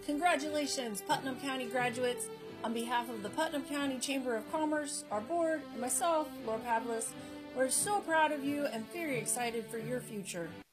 Congratulations, Putnam County graduates! On behalf of the Putnam County Chamber of Commerce, our board, and myself, Laura Pavlis, we're so proud of you and very excited for your future.